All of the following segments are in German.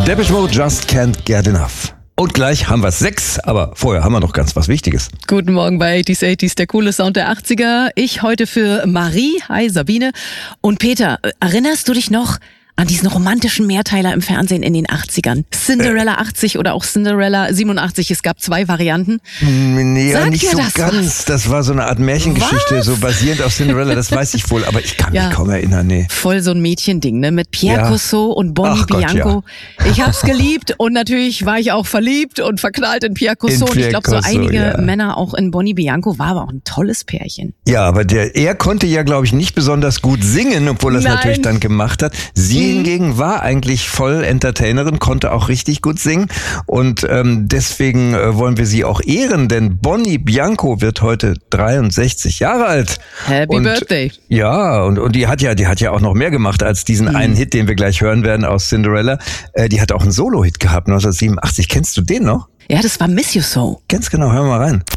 Depeche Mode, Just Can't Get Enough. Und gleich haben wir 6, aber vorher haben wir noch ganz was Wichtiges. Guten Morgen bei 80s, 80s, der coole Sound der 80er. Ich heute für Marie, hi Sabine. Und Peter, erinnerst du dich noch an diesen romantischen Mehrteiler im Fernsehen in den 80ern? Cinderella 80 oder auch Cinderella 87, es gab 2 Varianten. Nee, Sag nicht dir so das ganz. was? Das war so eine Art Märchengeschichte, Was? so basierend auf Cinderella, das weiß ich wohl, aber ich kann mich Ja. kaum erinnern, nee. Voll so ein Mädchending, ne? Mit Pierre Ja. Cossot und Bonnie Ach Gott, Bianco. Ich hab's geliebt und natürlich war ich auch verliebt und verknallt in Pierre Cossot. Und ich Pierre glaube, so Cossot, einige ja. Männer auch in Bonnie Bianco, war aber auch ein tolles Pärchen. Ja, aber er konnte ja, glaube ich, nicht besonders gut singen, obwohl er es Nein. natürlich dann gemacht hat. Sie hingegen war eigentlich voll Entertainerin, konnte auch richtig gut singen und deswegen wollen wir sie auch ehren, denn Bonnie Bianco wird heute 63 Jahre alt. Happy Birthday. Ja, und die hat ja auch noch mehr gemacht als diesen einen Hit, den wir gleich hören werden aus Cinderella. Die hat auch einen Solo-Hit gehabt, 1987. Kennst du den noch? Ja, das war Miss You So. Ganz genau, hören wir mal rein.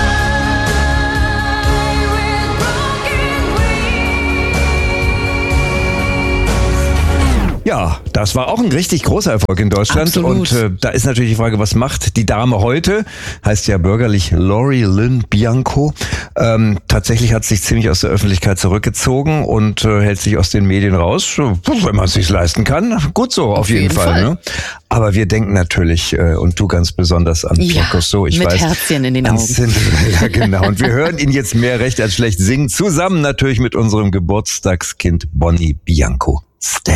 Ja, das war auch ein richtig großer Erfolg in Deutschland. Absolut. Und da ist natürlich die Frage, was macht die Dame heute? Heißt ja bürgerlich Lori Lynn Bianco. Tatsächlich hat sich ziemlich aus der Öffentlichkeit zurückgezogen und hält sich aus den Medien raus. Wenn man es sich leisten kann, gut so, auf jeden Fall. Ne? Aber wir denken natürlich, und du ganz besonders an Pierre Cossot. Ich mit weiß, Herzchen in den an Augen. Cinderella, genau. Und wir hören ihn jetzt mehr recht als schlecht singen, zusammen natürlich mit unserem Geburtstagskind Bonnie Bianco. Stay.